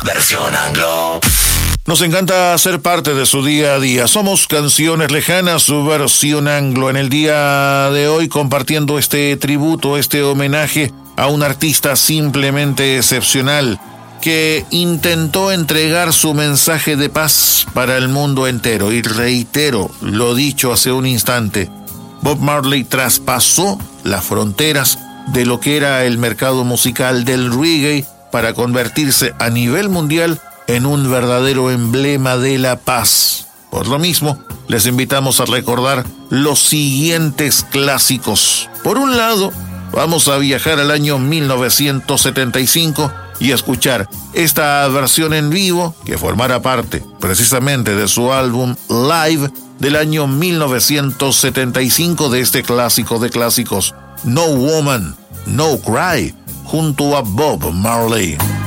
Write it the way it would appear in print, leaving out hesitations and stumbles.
Versión Anglo. Nos encanta ser parte de su día a día. Somos Canciones Lejanas, su versión anglo. En el día de hoy compartiendo este tributo, este homenaje a un artista simplemente excepcional que intentó entregar su mensaje de paz para el mundo entero. Y reitero lo dicho hace un instante, Bob Marley traspasó las fronteras de lo que era el mercado musical del reggae para convertirse a nivel mundial en un verdadero emblema de la paz. Por lo mismo, les invitamos a recordar los siguientes clásicos. Por un lado, vamos a viajar al año 1975 y escuchar esta versión en vivo que formará parte precisamente de su álbum Live del año 1975 de este clásico de clásicos, No Woman, No Cry, junto a Bob Marley.